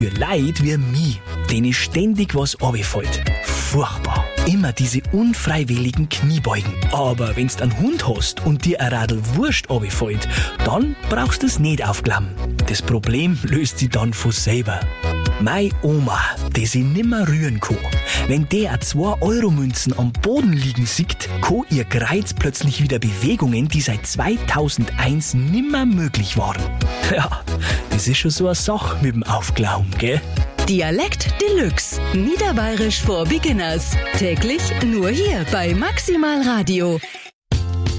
Für Leute wie mich, denen ständig was runterfällt. Furchtbar. Immer diese unfreiwilligen Kniebeugen. Aber wenn's einen Hund hast und dir ein Radl Wurst runterfällt, dann brauchst du es nicht aufklappen. Das Problem löst sich dann von selber. Meine Oma, die sich nimmer rühren kann, wenn der 2-Euro-Münzen am Boden liegen sieht, kann ihr Kreuz plötzlich wieder Bewegungen, die seit 2001 nimmer möglich waren. Ja, das ist schon so eine Sache mit dem Aufklauen, gell? Dialekt Deluxe. Niederbayerisch for Beginners. Täglich nur hier bei Maximal Radio.